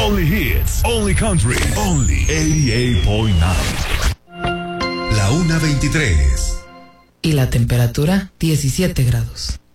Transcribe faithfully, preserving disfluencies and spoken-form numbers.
Only hits, only country, only ochenta y ocho punto nueve. La una veintitrés. Y la temperatura diecisiete grados.